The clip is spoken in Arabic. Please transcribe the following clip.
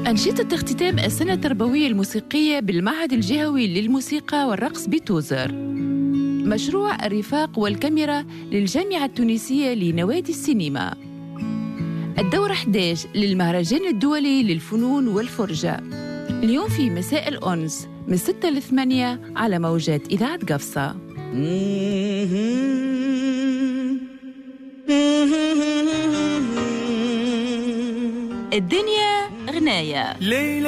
أنشطة اختتام السنة التربوية الموسيقية بالمعهد الجهوي للموسيقى والرقص بتوزر. مشروع الرفاق والكاميرا للجامعة التونسية لنوادي السينما. الدورة 11 للمهرجان الدولي للفنون والفرجة. اليوم في مساء الأنس من 6 ل 8 على موجات إذاعة قفصة. الدنيا غناية.